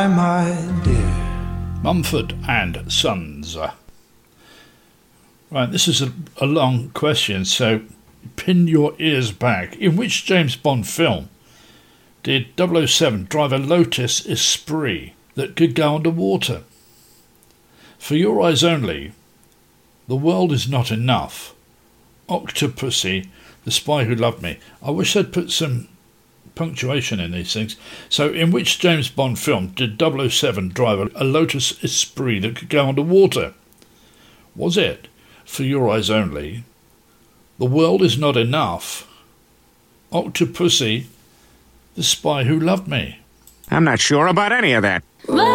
My dear. Mumford and Sons. Right, this is a long question, so pin your ears back. In which James Bond film did 007 drive a Lotus Esprit that could go underwater? For Your Eyes Only, The World Is Not Enough, Octopussy, The Spy Who Loved Me. I wish I'd put some punctuation in these things. So in which James Bond film did 007 drive a Lotus Esprit that could go underwater? Was it For Your Eyes Only, The World Is Not Enough, Octopussy, The Spy Who Loved Me? I'm not sure about any of that. Well,